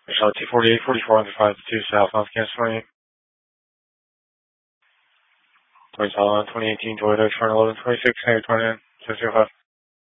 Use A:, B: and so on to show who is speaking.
A: Michelle T4844 on the 52 South North Kansas 28. 2018 Toyota Tron 1126, Hangar 29, 605.